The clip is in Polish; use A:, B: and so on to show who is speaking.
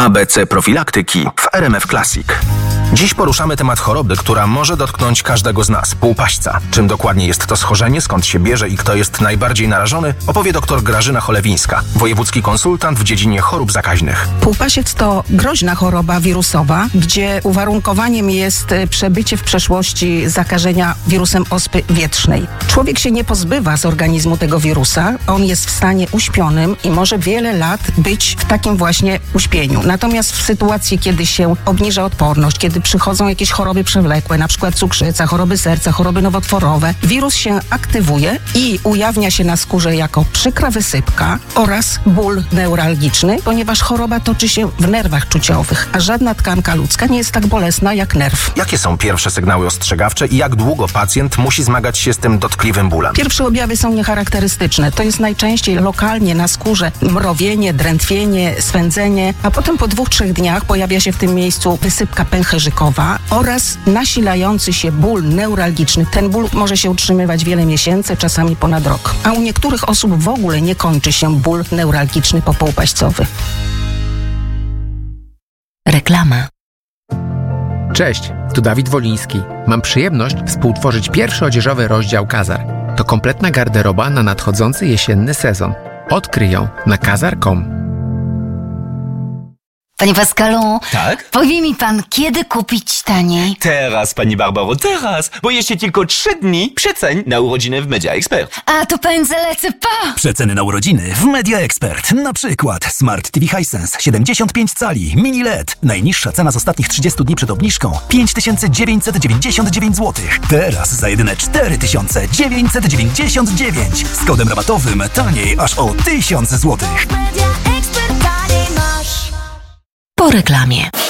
A: ABC profilaktyki w RMF Classic. Dziś poruszamy temat choroby, która może dotknąć każdego z nas, półpaśćca. Czym dokładnie jest to schorzenie, skąd się bierze i kto jest najbardziej narażony, opowie dr Grażyna Cholewińska, wojewódzki konsultant w dziedzinie chorób zakaźnych.
B: Półpasiec to groźna choroba wirusowa, gdzie uwarunkowaniem jest przebycie w przeszłości zakażenia wirusem ospy wietrznej. Człowiek się nie pozbywa z organizmu tego wirusa, on jest w stanie uśpionym i może wiele lat być w takim właśnie uśpieniu. Natomiast w sytuacji, kiedy się obniża odporność, kiedy przychodzą jakieś choroby przewlekłe, na przykład cukrzyca, choroby serca, choroby nowotworowe, wirus się aktywuje i ujawnia się na skórze jako przykra wysypka oraz ból neuralgiczny, ponieważ choroba toczy się w nerwach czuciowych, a żadna tkanka ludzka nie jest tak bolesna jak nerw.
A: Jakie są pierwsze sygnały ostrzegawcze i jak długo pacjent musi zmagać się z tym dotkliwym bólem?
B: Pierwsze objawy są niecharakterystyczne. To jest najczęściej lokalnie na skórze mrowienie, drętwienie, swędzenie, a potem po 2-3 dniach pojawia się w tym miejscu wysypka pęcherzykowa oraz nasilający się ból neuralgiczny. Ten ból może się utrzymywać wiele miesięcy, czasami ponad rok. A u niektórych osób w ogóle nie kończy się ból neuralgiczny popółpaścowy.
C: Reklama.
D: Cześć, tu Dawid Woliński. Mam przyjemność współtworzyć pierwszy odzieżowy rozdział Kazar. To kompletna garderoba na nadchodzący jesienny sezon. Odkryj ją na kazar.com.
C: Panie Pascalu,
E: Tak?
C: powie mi pan, kiedy kupić taniej?
E: Teraz, pani Barbaro, teraz! Bo jeszcze tylko 3 dni przeceń na urodziny w Media Expert.
C: A to pędzę lecę, pa!
F: Przeceny na urodziny w Media Expert. Na przykład Smart TV Hisense 75 cali, mini LED. Najniższa cena z ostatnich 30 dni przed obniżką 5999 zł. Teraz za jedyne 4999. Z kodem rabatowym taniej aż o 1000 zł.
C: Po reklamie.